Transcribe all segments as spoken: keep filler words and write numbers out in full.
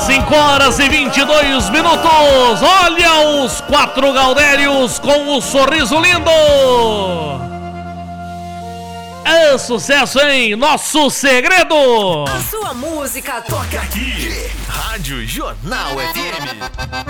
cinco horas e vinte e dois minutos. Olha os quatro Gaudérios com o sorriso lindo. É sucesso, hein? Nosso segredo. A sua música toca aqui. Rádio Jornal F M.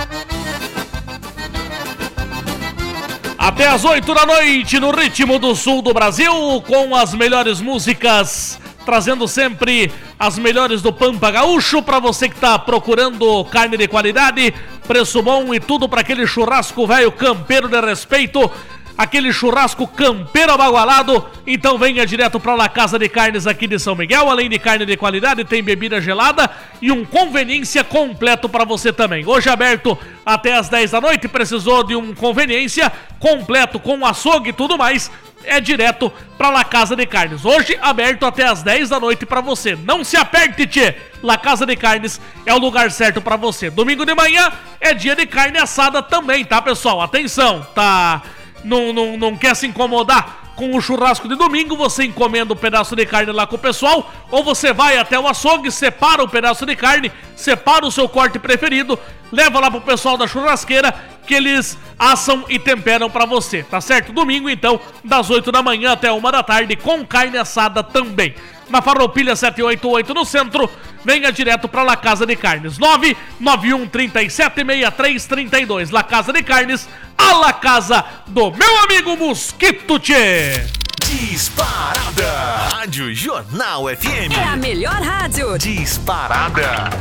Até às oito da noite no ritmo do sul do Brasil, com as melhores músicas, trazendo sempre as melhores do Pampa Gaúcho para você que está procurando carne de qualidade, preço bom e tudo para aquele churrasco velho campeiro de respeito, aquele churrasco campeiro abagualado. Então venha direto para La Casa de Carnes aqui de São Miguel. Além de carne de qualidade, tem bebida gelada e um conveniência completo para você também. Hoje aberto até às dez da noite. Precisou de um conveniência completo com açougue e tudo mais, é direto para La Casa de Carnes. Hoje aberto até às dez da noite para você. Não se aperte, tchê. La Casa de Carnes é o lugar certo para você. Domingo de manhã é dia de carne assada também, tá, pessoal? Atenção, tá... Não, não, não quer se incomodar com o churrasco de domingo, você encomenda um pedaço de carne lá com o pessoal, ou você vai até o açougue, separa o pedaço de carne, separa o seu corte preferido, leva lá pro pessoal da churrasqueira, que eles assam e temperam pra você, tá certo? Domingo, então, das oito da manhã até uma da tarde, com carne assada também. Na Farroupilha setecentos e oitenta e oito no centro, venha direto para La Casa de Carnes. nove nove um, três sete, seis três três dois. La Casa de Carnes, a La Casa do meu amigo Mosquito Tchê. Disparada. Rádio Jornal F M. É a melhor rádio. Disparada.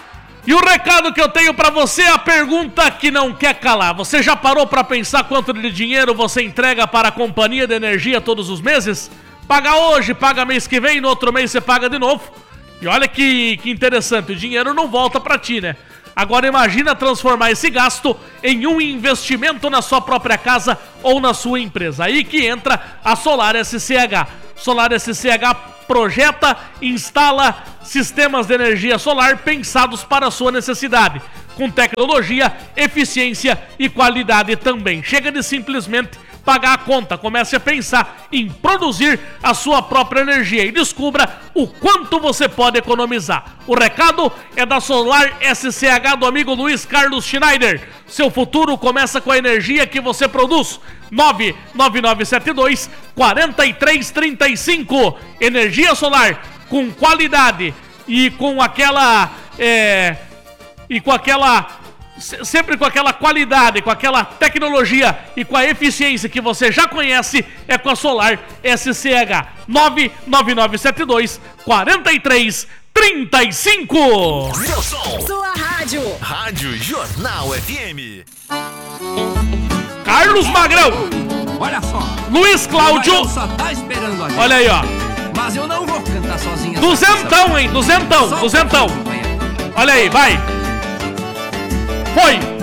E o recado que eu tenho pra você é a pergunta que não quer calar. Você já parou pra pensar quanto de dinheiro você entrega para a companhia de energia todos os meses? Paga hoje, paga mês que vem, no outro mês você paga de novo. E olha que, que interessante, o dinheiro não volta pra ti, né? Agora imagina transformar esse gasto em um investimento na sua própria casa ou na sua empresa. Aí que entra a Solar S C H. Solar S C H projeta e instala sistemas de energia solar pensados para a sua necessidade, com tecnologia, eficiência e qualidade também. Chega de simplesmente pagar a conta, comece a pensar em produzir a sua própria energia e descubra o quanto você pode economizar. O recado é da Solar S C H do amigo Luiz Carlos Schneider. Seu futuro começa com a energia que você produz. nove nove nove sete dois, quatro três três cinco. Energia solar com qualidade e com aquela é, e com aquela sempre com aquela qualidade, com aquela tecnologia e com a eficiência que você já conhece, é com a Solar S C H. nove nove nove sete dois, quatro três três cinco. Seu som. Sua rádio. Rádio Jornal F M. Carlos Magrão. Olha só. Luiz Cláudio. Só tá esperando a gente. Olha aí, ó. Mas eu não vou cantar sozinha. Duzentão, hein? Duzentão, Só duzentão. um pouquinho, companheiro. Olha aí, vai. Foi.